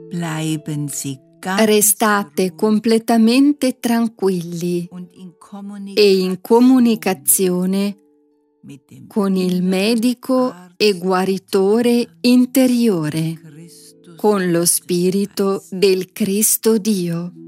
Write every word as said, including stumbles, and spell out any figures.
Bleiben Sie ganz Restate completamente tranquilli und in e in comunicazione mit dem con il medico Arzt e guaritore interiore, Christus con lo Gottes Spirito Geist. del Cristo Dio.